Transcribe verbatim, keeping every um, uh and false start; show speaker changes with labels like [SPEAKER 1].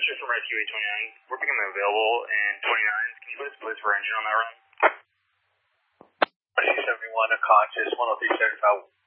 [SPEAKER 1] Fisher from Rescue eight twenty-nine. We're becoming available in twenty-nines. Can you put us place for engine on that run?
[SPEAKER 2] C seventy-one, a conscious, one oh three seventy-five.